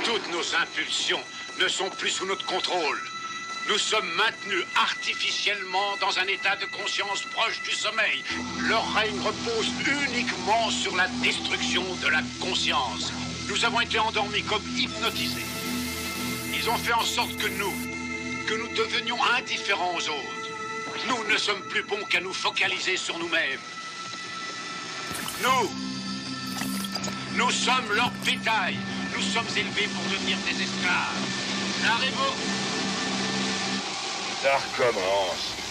Toutes nos impulsions ne sont plus sous notre contrôle. Nous sommes maintenus artificiellement dans un état de conscience proche du sommeil. Leur règne repose uniquement sur la destruction de la conscience. Nous avons été endormis comme hypnotisés. Ils ont fait en sorte que nous devenions indifférents aux autres. Nous ne sommes plus bons qu'à nous focaliser sur nous-mêmes. Nous sommes leur bétail. Nous sommes élevés pour devenir des esclaves. Ça recommence.